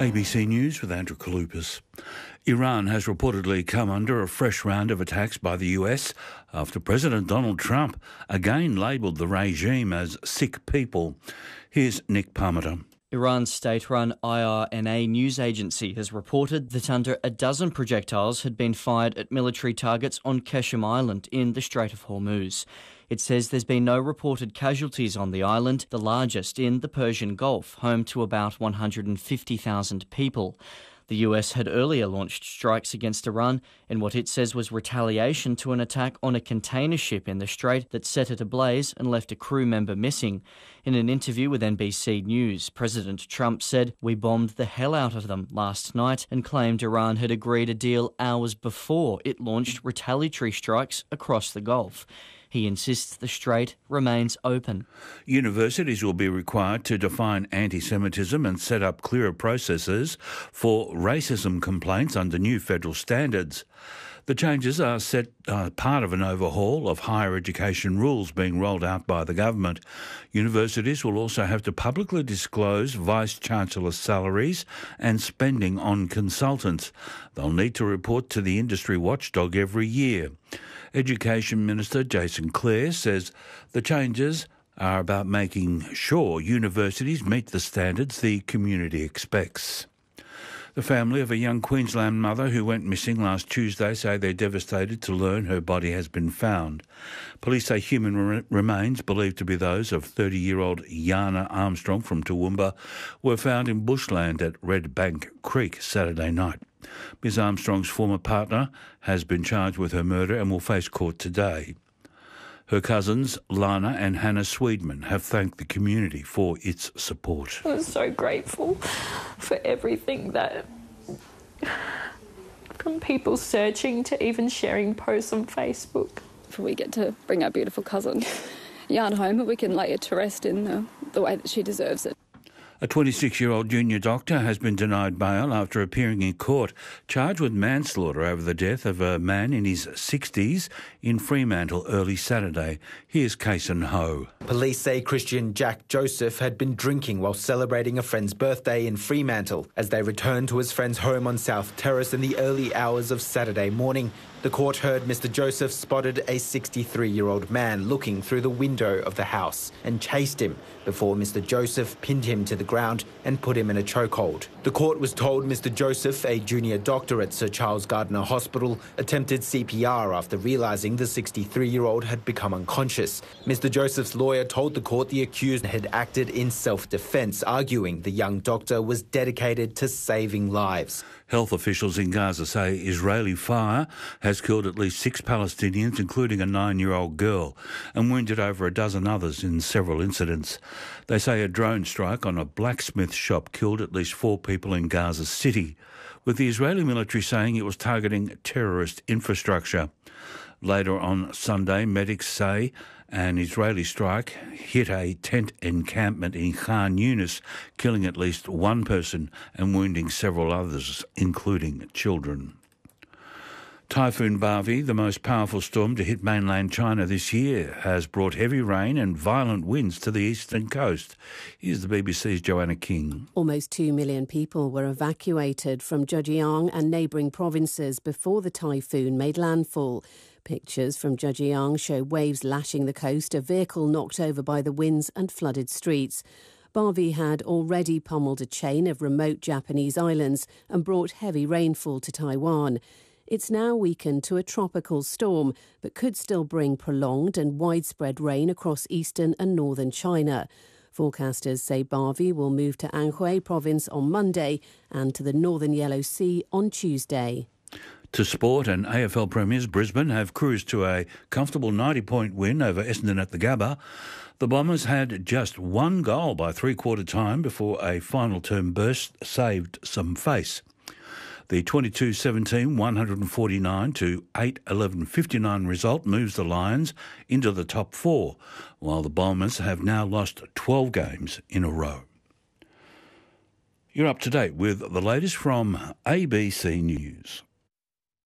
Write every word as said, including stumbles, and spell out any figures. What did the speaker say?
A B C News with Andrew Kalupas. Iran has reportedly come under a fresh round of attacks by the U S after President Donald Trump again labelled the regime as sick people. Here's Nick Parmenter. Iran's state-run I R N A news agency has reported that under a dozen projectiles had been fired at military targets on Qeshm Island in the Strait of Hormuz. It says there's been no reported casualties on the island, the largest in the Persian Gulf, home to about one hundred fifty thousand people. The U S had earlier launched strikes against Iran in what it says was retaliation to an attack on a container ship in the strait that set it ablaze and left a crew member missing. In an interview with N B C News, President Trump said, "We bombed the hell out of them last night," and claimed Iran had agreed a deal hours before it launched retaliatory strikes across the Gulf. He insists the strait remains open. Universities will be required to define anti-Semitism and set up clearer processes for racism complaints under new federal standards. The changes are set uh, part of an overhaul of higher education rules being rolled out by the government. Universities will also have to publicly disclose vice-chancellor salaries and spending on consultants. They'll need to report to the industry watchdog every year. Education Minister Jason Clare says the changes are about making sure universities meet the standards the community expects. The family of a young Queensland mother who went missing last Tuesday say they're devastated to learn her body has been found. Police say human re- remains, believed to be those of thirty-year-old Yana Armstrong from Toowoomba, were found in bushland at Red Bank Creek Saturday night. Miz Armstrong's former partner has been charged with her murder and will face court today. Her cousins, Lana and Hannah Sweedman, have thanked the community for its support. I was so grateful for everything that, from people searching to even sharing posts on Facebook. If we get to bring our beautiful cousin Yarn home, we can lay her to rest in the, the way that she deserves it. A twenty-six-year-old junior doctor has been denied bail after appearing in court, charged with manslaughter over the death of a man in his sixties in Fremantle early Saturday. Here's Kason Ho. Police say Christian Jack Joseph had been drinking while celebrating a friend's birthday in Fremantle as they returned to his friend's home on South Terrace in the early hours of Saturday morning. The court heard Mister Joseph spotted a sixty-three-year-old man looking through the window of the house and chased him before Mister Joseph pinned him to the ground and put him in a chokehold. The court was told Mister Joseph, a junior doctor at Sir Charles Gardner Hospital, attempted C P R after realising the sixty-three-year-old had become unconscious. Mister Joseph's lawyer told the court the accused had acted in self-defence, arguing the young doctor was dedicated to saving lives. Health officials in Gaza say Israeli fire has killed at least six Palestinians, including a nine-year-old girl, and wounded over a dozen others in several incidents. They say a drone strike on a blacksmith shop killed at least four people in Gaza City, with the Israeli military saying it was targeting terrorist infrastructure. Later on Sunday, medics say an Israeli strike hit a tent encampment in Khan Yunis, killing at least one person and wounding several others, including children. Typhoon Bavi, the most powerful storm to hit mainland China this year, has brought heavy rain and violent winds to the eastern coast. Here's the B B C's Joanna King. Almost two million people were evacuated from Zhejiang and neighbouring provinces before the typhoon made landfall. Pictures from Zhejiang show waves lashing the coast, a vehicle knocked over by the winds and flooded streets. Bavi had already pummeled a chain of remote Japanese islands and brought heavy rainfall to Taiwan. It's now weakened to a tropical storm, but could still bring prolonged and widespread rain across eastern and northern China. Forecasters say Bavi will move to Anhui province on Monday and to the northern Yellow Sea on Tuesday. To sport, and A F L premiers Brisbane have cruised to a comfortable ninety-point win over Essendon at the Gabba. The Bombers had just one goal by three-quarter time before a final term burst saved some face. The twenty-two seventeen one forty-nine to eight eleven fifty-nine result moves the Lions into the top four, while the Bombers have now lost twelve games in a row. You're up to date with the latest from A B C News.